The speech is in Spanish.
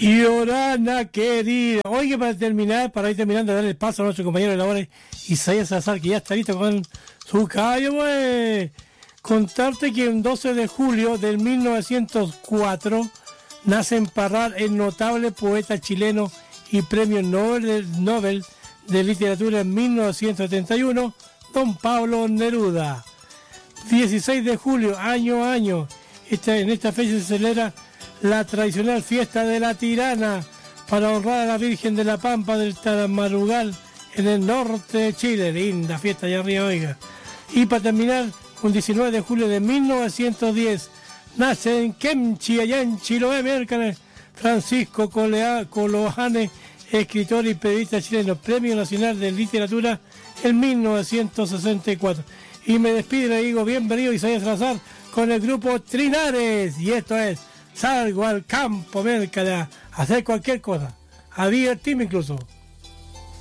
Y Orana querida. Oye, para ir terminando, darle el paso a nuestro compañero de labores, Isaías Salazar, que ya está listo con su callo, pues. Contarte que en 12 de julio del 1904 nace en Parral el notable poeta chileno y premio Nobel de Literatura en 1971, don Pablo Neruda. 16 de julio, año a año, en esta fecha se celebra la tradicional fiesta de la Tirana para honrar a la Virgen de la Pampa del Tamarugal en el norte de Chile. Linda fiesta allá arriba, oiga. Y para terminar, un 19 de julio de 1910, nace en Kemchi, allá en Chiloé, miércoles, Francisco Coloane, escritor y periodista chileno, Premio Nacional de Literatura en 1964. Y me despido y le digo bienvenido Isaías Salazar con el grupo Trinares. Y esto es Salgo al campo, mercada, a hacer cualquier cosa, a divertirme incluso.